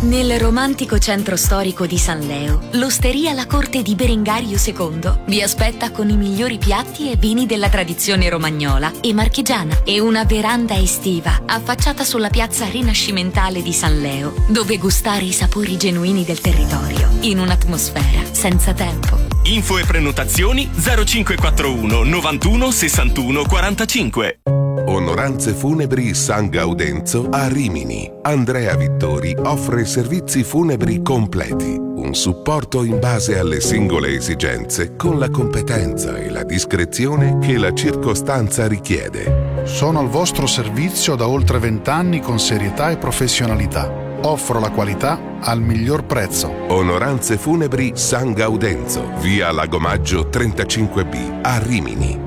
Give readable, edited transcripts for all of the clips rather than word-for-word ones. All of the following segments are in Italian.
Nel romantico centro storico di San Leo, l'osteria La Corte di Berengario II vi aspetta con i migliori piatti e vini della tradizione romagnola e marchigiana e una veranda estiva affacciata sulla piazza rinascimentale di San Leo, dove gustare i sapori genuini del territorio in un'atmosfera senza tempo. Info e prenotazioni 0541 91 61 45. Onoranze Funebri San Gaudenzo a Rimini. Andrea Vittori offre servizi funebri completi, un supporto in base alle singole esigenze con la competenza e la discrezione che la circostanza richiede. Sono al vostro servizio da oltre 20 anni con serietà e professionalità. Offro la qualità al miglior prezzo. Onoranze Funebri San Gaudenzo, via Lagomaggio 35B a Rimini.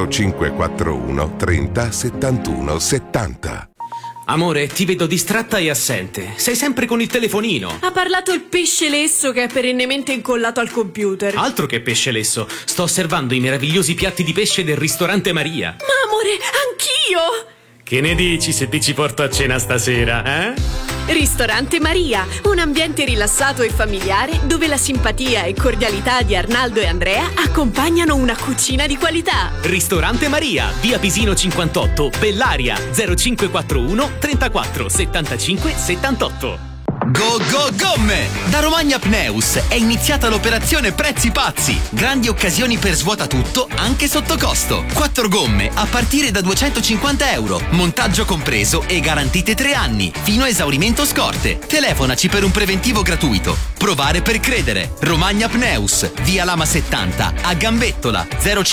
0541 30 71 70. Amore, ti vedo distratta e assente. Sei sempre con il telefonino. Ha parlato il pesce lesso che è perennemente incollato al computer. Altro che pesce lesso. Sto osservando i meravigliosi piatti di pesce del ristorante Maria. Ma amore, anch'io! Che ne dici se ti ci porto a cena stasera, eh? Ristorante Maria, un ambiente rilassato e familiare dove la simpatia e cordialità di Arnaldo e Andrea accompagnano una cucina di qualità. Ristorante Maria, via Pisino 58, Bellaria, 0541 34 75 78. Go Go Gomme! Da Romagna Pneus è iniziata l'operazione Prezzi Pazzi. Grandi occasioni per svuota tutto, anche sotto costo. 4 gomme a partire da €250, montaggio compreso e garantite 3 anni, fino a esaurimento scorte. Telefonaci per un preventivo gratuito. Provare per credere. Romagna Pneus, via Lama 70, a Gambettola,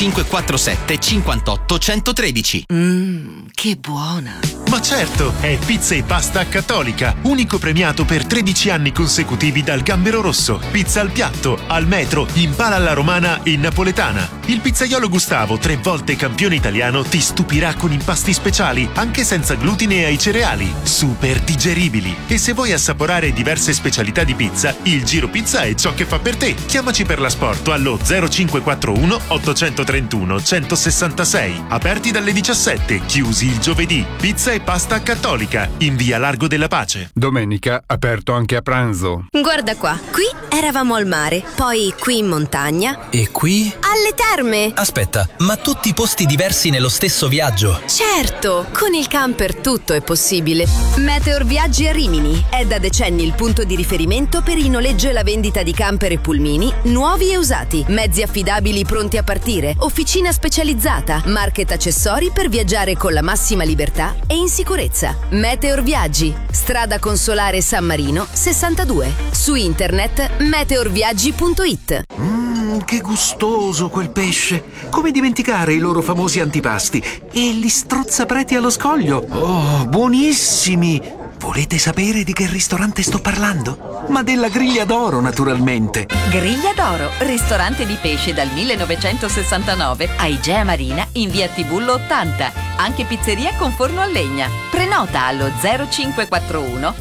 0547 58 113. Che buona! Ma certo, è Pizza e Pasta Cattolica, unico premiato per 13 anni consecutivi dal Gambero Rosso. Pizza al piatto, al metro, in pala alla romana e napoletana. Il pizzaiolo Gustavo, 3 volte campione italiano, ti stupirà con impasti speciali, anche senza glutine ai cereali, super digeribili. E se vuoi assaporare diverse specialità di pizza, il Giro Pizza è ciò che fa per te. Chiamaci per l'asporto allo 0541 831 166. Aperti dalle 17, chiusi il giovedì. Pizza e Pasta Cattolica, in via Largo della Pace. Domenica aperto anche a pranzo. Guarda qua, qui eravamo al mare, poi qui in montagna. E qui? Alle terme! Aspetta, ma tutti posti diversi nello stesso viaggio? Certo, con il camper tutto è possibile. Meteor Viaggi a Rimini è da decenni il punto di riferimento per il noleggio e la vendita di camper e pulmini nuovi e usati, mezzi affidabili pronti a partire, officina specializzata, market accessori per viaggiare con la massima libertà e in sicurezza. Meteor Viaggi, strada Consolare San Marino 62. Su internet meteorviaggi.it. Che gustoso quel pesce! Come dimenticare i loro famosi antipasti e gli strozzapreti allo scoglio? Oh, buonissimi! Volete sapere di che ristorante sto parlando? Ma della Griglia d'Oro, naturalmente. Griglia d'Oro, ristorante di pesce dal 1969 a Igea Marina in via Tibullo 80. Anche pizzeria con forno a legna. Prenota allo 0541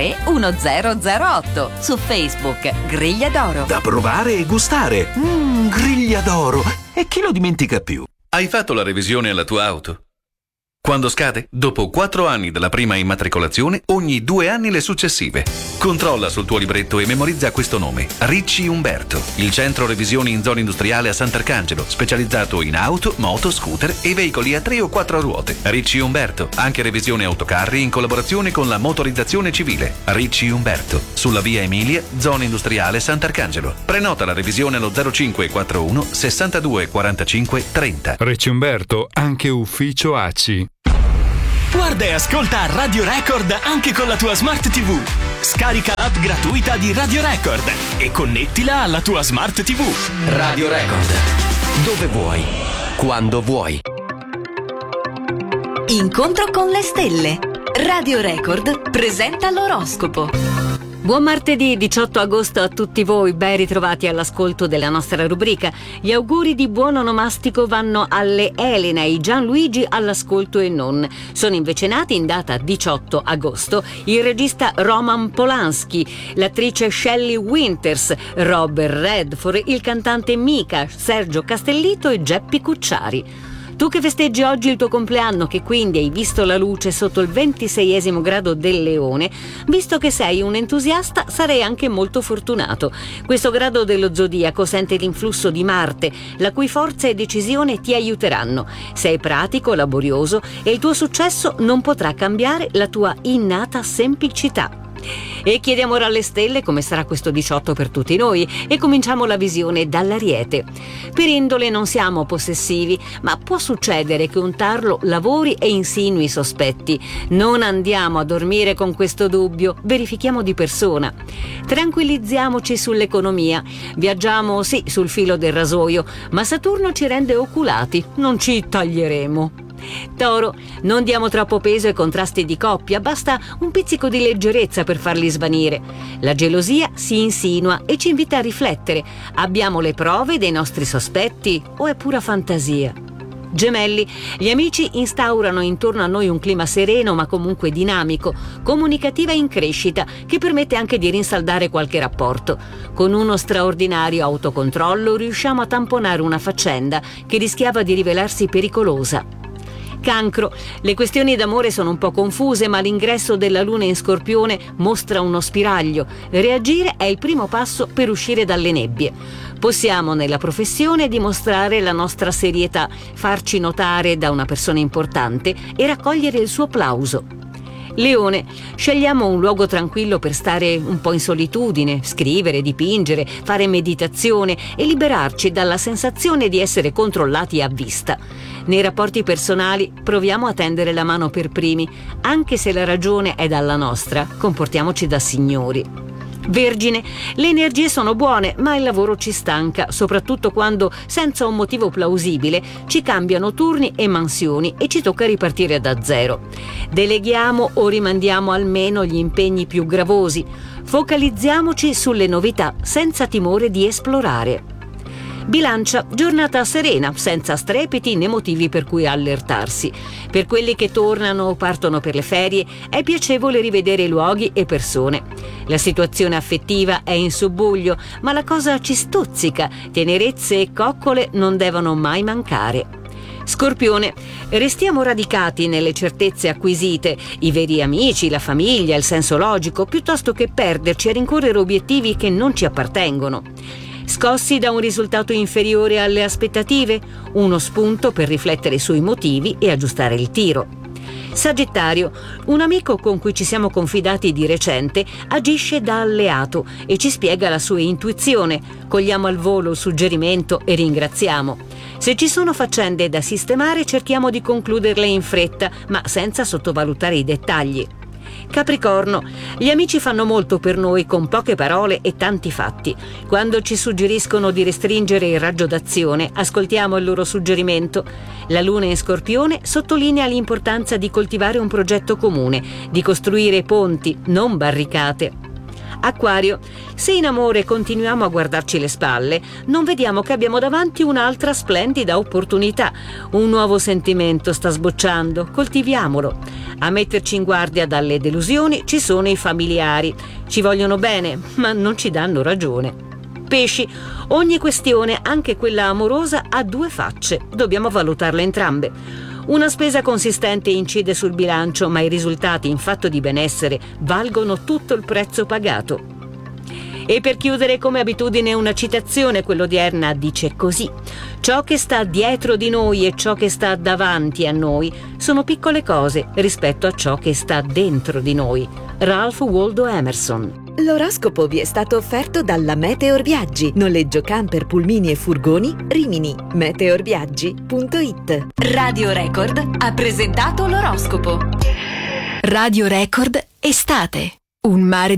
331008. Su Facebook Griglia d'Oro. Da provare e gustare. Griglia d'Oro. E chi lo dimentica più? Hai fatto la revisione alla tua auto? Quando scade? Dopo 4 anni dalla prima immatricolazione, ogni 2 anni le successive. Controlla sul tuo libretto e memorizza questo nome: Ricci Umberto. Il centro revisioni in zona industriale a Sant'Arcangelo, specializzato in auto, moto, scooter e veicoli a 3 o 4 ruote. Ricci Umberto, anche revisione autocarri in collaborazione con la motorizzazione civile. Ricci Umberto, sulla via Emilia, zona industriale Sant'Arcangelo. Prenota la revisione allo 0541 62 45 30. Ricci Umberto, anche ufficio ACI. Guarda e ascolta Radio Record anche con la tua Smart TV. Scarica l'app gratuita di Radio Record e connettila alla tua Smart TV. Radio Record. Dove vuoi, quando vuoi. Incontro con le stelle. Radio Record presenta l'oroscopo. Buon martedì 18 agosto a tutti voi, ben ritrovati all'ascolto della nostra rubrica. Gli auguri di buon onomastico vanno alle Elena e Gianluigi all'ascolto e non. Sono invece nati in data 18 agosto il regista Roman Polanski, l'attrice Shelley Winters, Robert Redford, il cantante Mika, Sergio Castellito e Geppi Cucciari. Tu che festeggi oggi il tuo compleanno, che quindi hai visto la luce sotto il 26esimo grado del Leone, visto che sei un entusiasta, sarei anche molto fortunato. Questo grado dello zodiaco sente l'influsso di Marte, la cui forza e decisione ti aiuteranno. Sei pratico, laborioso e il tuo successo non potrà cambiare la tua innata semplicità. E chiediamo ora alle stelle come sarà questo 18 per tutti noi e cominciamo la visione dall'Ariete. Per indole non siamo possessivi, ma può succedere che un tarlo lavori e insinui sospetti. Non andiamo a dormire con questo dubbio, verifichiamo di persona. Tranquillizziamoci sull'economia. Viaggiamo sì sul filo del rasoio, ma Saturno ci rende oculati, non ci taglieremo. Toro, non diamo troppo peso ai contrasti di coppia, basta un pizzico di leggerezza per farli svanire. La gelosia si insinua e ci invita a riflettere. Abbiamo le prove dei nostri sospetti o è pura fantasia? Gemelli, gli amici instaurano intorno a noi un clima sereno ma comunque dinamico, comunicativo e in crescita, che permette anche di rinsaldare qualche rapporto. Con uno straordinario autocontrollo riusciamo a tamponare una faccenda che rischiava di rivelarsi pericolosa. Cancro, le questioni d'amore sono un po' confuse, ma l'ingresso della luna in Scorpione mostra uno spiraglio. Reagire è il primo passo per uscire dalle nebbie. Possiamo nella professione dimostrare la nostra serietà, farci notare da una persona importante e raccogliere il suo plauso. Leone, scegliamo un luogo tranquillo per stare un po' in solitudine, scrivere, dipingere, fare meditazione e liberarci dalla sensazione di essere controllati a vista. Nei rapporti personali proviamo a tendere la mano per primi, anche se la ragione è dalla nostra, comportiamoci da signori. Vergine, le energie sono buone, ma il lavoro ci stanca, soprattutto quando, senza un motivo plausibile, ci cambiano turni e mansioni e ci tocca ripartire da zero. Deleghiamo o rimandiamo almeno gli impegni più gravosi. Focalizziamoci sulle novità senza timore di esplorare. Bilancia, giornata serena, senza strepiti né motivi per cui allertarsi. Per quelli che tornano o partono per le ferie è piacevole rivedere luoghi e persone. La situazione affettiva è in subbuglio, ma la cosa ci stuzzica. Tenerezze e coccole non devono mai mancare. Scorpione, restiamo radicati nelle certezze acquisite, i veri amici, la famiglia, il senso logico, piuttosto che perderci a rincorrere obiettivi che non ci appartengono. Scossi da un risultato inferiore alle aspettative? Uno spunto per riflettere sui motivi e aggiustare il tiro. Sagittario, un amico con cui ci siamo confidati di recente agisce da alleato e ci spiega la sua intuizione. Cogliamo al volo il suggerimento e ringraziamo. Se ci sono faccende da sistemare, cerchiamo di concluderle in fretta, ma senza sottovalutare i dettagli. Capricorno, gli amici fanno molto per noi con poche parole e tanti fatti. Quando ci suggeriscono di restringere il raggio d'azione, ascoltiamo il loro suggerimento. La luna in Scorpione sottolinea l'importanza di coltivare un progetto comune, di costruire ponti, non barricate. Acquario, se in amore continuiamo a guardarci le spalle, non vediamo che abbiamo davanti un'altra splendida opportunità. Un nuovo sentimento sta sbocciando, coltiviamolo. A metterci in guardia dalle delusioni ci sono i familiari. Ci vogliono bene, ma non ci danno ragione. Pesci, ogni questione, anche quella amorosa, ha due facce. Dobbiamo valutarle entrambe. Una spesa consistente incide sul bilancio, ma i risultati in fatto di benessere valgono tutto il prezzo pagato. E per chiudere, come abitudine, una citazione, quella odierna dice così: ciò che sta dietro di noi e ciò che sta davanti a noi sono piccole cose rispetto a ciò che sta dentro di noi. Ralph Waldo Emerson. L'oroscopo vi è stato offerto dalla Meteor Viaggi, noleggio camper, pulmini e furgoni, Rimini. meteorviaggi.it. Radio Record ha presentato l'oroscopo. Radio Record Estate. Un mare